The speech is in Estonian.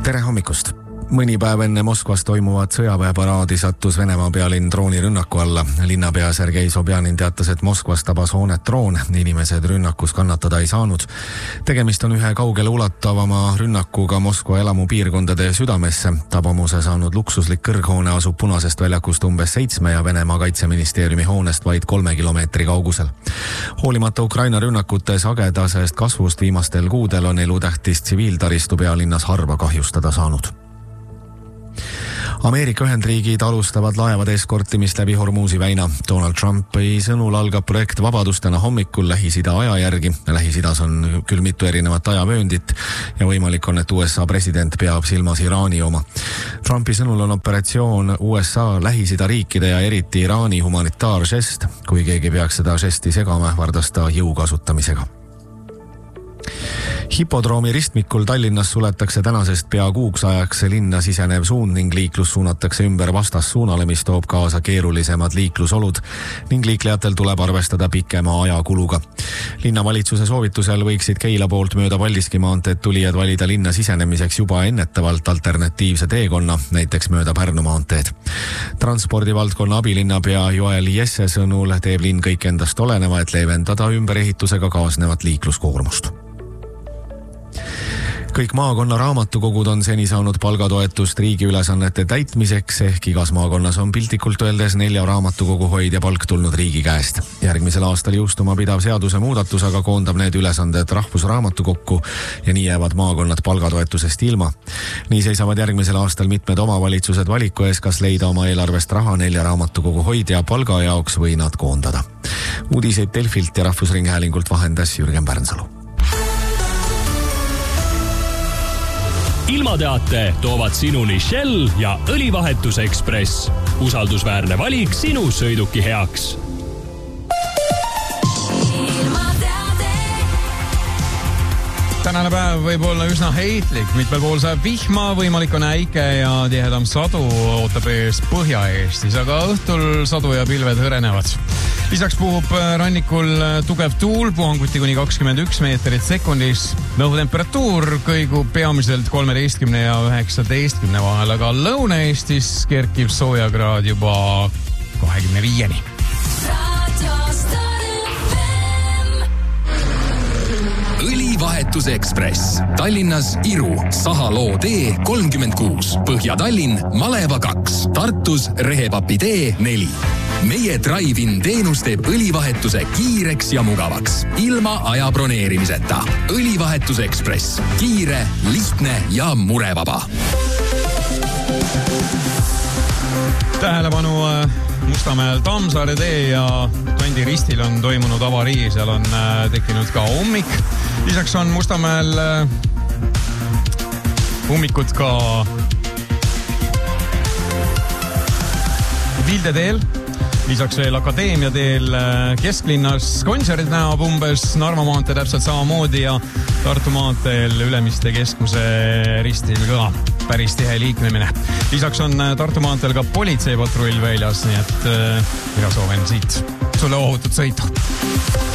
Tere hommikust! Mõni päev enne Moskvas toimuvat sõjaväeparaadi sattus Venemaa pealinn droonirünnaku alla. Linnapea Sergei Sobjanin teatas, et Moskvas tabas hoonet droon. Inimesed rünnakus kannatada ei saanud. Tegemist on ühe kaugele ulatavama rünnakuga Moskva elamupiirkondade südamesse. Tabamuse saanud luksuslik kõrghoone asub Punasest väljakust umbes 7 ja Venemaa kaitseministeeriumi hoonest vaid 3 kilomeetri kaugusel. Hoolimata Ukraina rünnakute sagedasest kasvust viimastel kuudel on elutähtis tsiviiltaristu pealinnas harva kahjustada saanud. Ameerika Ühendriigid alustavad laevade eskortimist läbi Hormuzi väina. Donald Trumpi sõnul algab projekt vabadustena hommikul Lähis-Ida aja järgi. Lähis-Idas on küll mitu erinevat ajavööndit ja võimalik on, et USA president peab silmas Iraani oma. Trumpi sõnul on operatsioon USA Lähis-Ida riikide ja eriti Iraani humanitaaržest. Kui keegi peaks seda žesti segama, ähvardas ta jõu kasutamisega. Hipodroomi ristmikul Tallinnas suletakse tänasest pea kuuks ajaks linna sisenev suund ning liiklus suunatakse ümber vastassuunale, mis toob kaasa keerulisemad liiklusolud ning liiklejatel tuleb arvestada pikema ajakuluga. Linnavalitsuse soovitusel võiksid Keila poolt mööda Paldiski maanteed tulijad valida linna sisenemiseks juba ennetavalt alternatiivse teekonna, näiteks mööda Pärnu maanteed. Transpordivaldkonna abilinnapea Joel Jesse sõnul teeb linn kõik endast oleneva, et leevendada ümberehitusega kaasnevat liikluskoormust. Kõik maakonna raamatukogud on seni saanud palgatoetust riigi ülesannete täitmiseks, ehk igas maakonnas on piltlikult öeldes 4 raamatukogu hoidja palk tulnud riigi käest. Järgmisel aastal jõustuma pidav seaduse muudatus aga koondab need ülesanded rahvusraamatukokku ja nii jäävad maakonnad palgatoetusest ilma. Nii seisavad järgmisel aastal mitmed omavalitsused valiku ees, kas leida oma eelarvest raha 4 raamatukogu hoidja palga jaoks või nad koondada. Uudiseid Delfilt ja Rahvusringhäälingult vahendas Jürgen Pärnsalu. Ilmateate toovad sinuni Shell ja Õlivahetuse Ekspress. Usaldusväärne valik sinu sõiduki heaks. Tänane päev võib olla üsna heitlik, mitmel pool saab vihma, võimalik on äike ja tihedam sadu ootab ees Põhja-Eestis, aga õhtul sadu ja pilved hõrenevad. Lisaks puhub rannikul tugev tuul, puhanguti kuni 21 meetrit sekundis. Õhutemperatuur kõigub peamiselt 13 ja 19 vahel, aga Lõuna-Eestis kerkib soojakraad juba 25-ni. Õlivahetuse Ekspress. Tallinnas Iru, Sahaloo tee 36, Põhja-Tallinn, Maleva 2, Tartus Rehepapi tee 4. Meie Drive-in teenus teeb õlivahetuse kiireks ja mugavaks, ilma aja broneerimiseta. Õlivahetuse Ekspress. Kiire, lihtne ja murevaba. Tähelepanu Mustamäel Tammsaare tee ja Tondi ristil on toimunud avarii, seal on tekkinud ka ummik. Lisaks on Mustamäel ummikud ka Vilde teel. Lisaks veel Akadeemia teel kesklinnas kontserdid näeb umbes, Narva maantee täpselt samamoodi ja Tartu maanteel Ülemiste keskuse ristil ka päris tihe liiklemine. Lisaks on Tartu maanteel ka politseipatrull väljas, nii et mina soovin siit sulle ohutut sõitu.